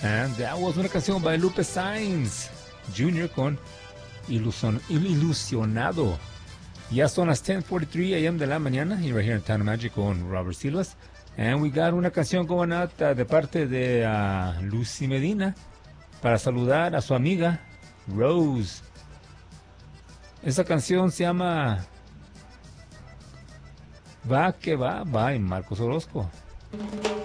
And that was una canción by Lupe Sainz Jr. con Ilusionado. Ya son las 10:43 a.m. de la mañana y right here in Town of Magic con Robert Silas. And we got una canción going out de parte de Lucy Medina para saludar a su amiga Rose. Esa canción se llama Va que va by Marcos Orozco.